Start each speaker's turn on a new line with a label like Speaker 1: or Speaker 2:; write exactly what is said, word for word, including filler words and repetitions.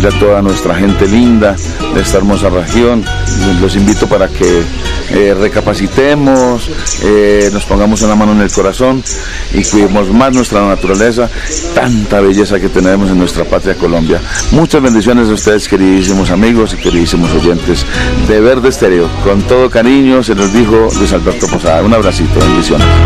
Speaker 1: de toda nuestra gente linda de esta hermosa región. Los invito para que eh, recapacitemos, eh, nos pongamos una mano en el corazón y cuidemos más nuestra naturaleza, tanta belleza que tenemos en nuestra patria Colombia. Muchas bendiciones a ustedes, queridísimos amigos y queridísimos oyentes de Verde Estéreo. Con todo cariño se los dijo Luis Alberto Posada. Un abracito, bendiciones.